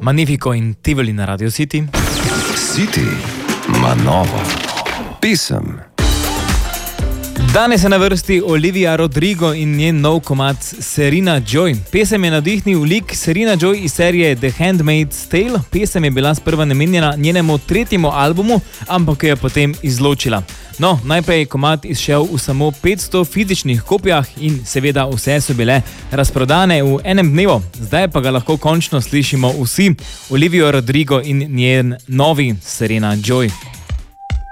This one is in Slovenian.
Magnifico in Tivoli na Radio City. City ima novo pesem. Danes je na vrsti Olivia Rodrigo in njen nov komad Serena Joy. Pesem je navdihnil lik Serena Joy iz serije The Handmaid's Tale. Pesem je bila sprva namenjena njenemu 3. albumu, ampak jo je potem izločila. No, najprej je komad izšel v samo 500 fizičnih kopijah in seveda vse so bile razprodane v enem dnevu. Zdaj pa ga lahko končno slišimo vsi, Olivia Rodrigo in njen novi Serena Joy.